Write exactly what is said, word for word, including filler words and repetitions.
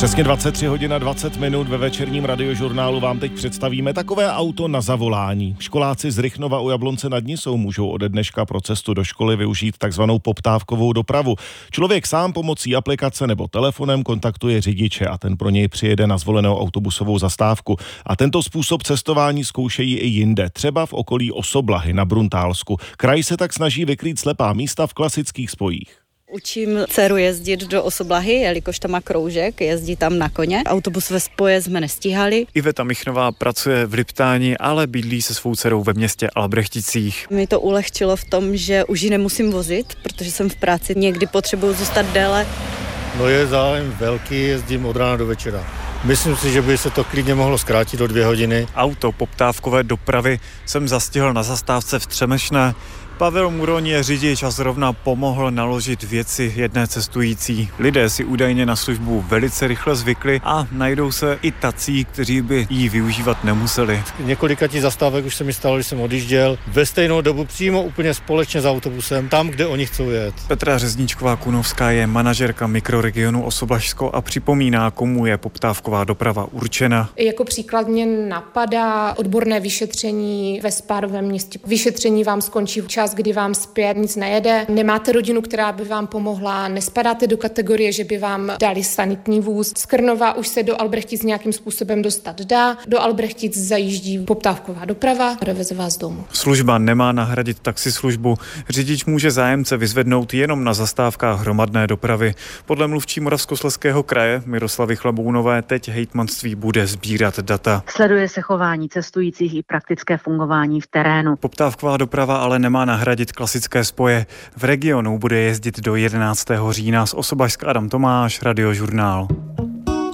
Přesně dvacet tři hodin a dvacet minut ve večerním radiožurnálu vám teď představíme takové auto na zavolání. Školáci z Rychnova u Jablonce nad Nisou můžou ode dneška pro cestu do školy využít takzvanou poptávkovou dopravu. Člověk sám pomocí aplikace nebo telefonem kontaktuje řidiče a ten pro něj přijede na zvolenou autobusovou zastávku. A tento způsob cestování zkoušejí i jinde, třeba v okolí Osoblahy na Bruntálsku. Kraj se tak snaží vykrýt slepá místa v klasických spojích. Učím dceru jezdit do Osoblahy, jelikož tam má kroužek, jezdí tam na koně. Autobusové spoje jsme nestíhali. Iveta Michnová pracuje v Liptáni, ale bydlí se svou dcerou ve městě Albrechticích. Mi to ulehčilo v tom, že už ji nemusím vozit, protože jsem v práci, někdy potřebuju zůstat déle. No je zájem velký, jezdím od rána do večera. Myslím si, že by se to klidně mohlo zkrátit o dvě hodiny. Auto poptávkové dopravy jsem zastihl na zastávce v Třemešné. Pavel Muroň je řidič a zrovna pomohl naložit věci jedné cestující. Lidé si údajně na službu velice rychle zvykli a najdou se i tací, kteří by ji využívat nemuseli. Několika tí zastávek už se mi stalo, když jsem odjížděl ve stejnou dobu přímo úplně společně s autobusem, tam, kde oni chcou jet. Petra Řezničková-Kunovská je manažerka mikroregionu Osoblažsko a připomíná, komu je poptávková doprava určena. Jako příklad mě napadá odborné vyšetření ve spádovém městě. Vyšetření vám skončí v čas, kdy vám zpět nic nejede, nemáte rodinu, která by vám pomohla, nespadáte do kategorie, že by vám dali sanitní vůz. Z Krnova už se do Albrechtic nějakým způsobem dostat dá. Do Albrechtic zajíždí poptávková doprava, doveze vás domů. Služba nemá nahradit taxislužbu. Řidič může zájemce vyzvednout jenom na zastávkách hromadné dopravy. Podle mluvčí Moravskoslezského kraje Miroslavy Chlabounové teď hejtmanství bude sbírat data. Sleduje se chování cestujících i praktické fungování v terénu. Poptávková doprava ale nemá nahradit klasické spoje. V regionu bude jezdit do jedenáctého října. Z Osoblažska Adam Tomáš, Radiožurnál.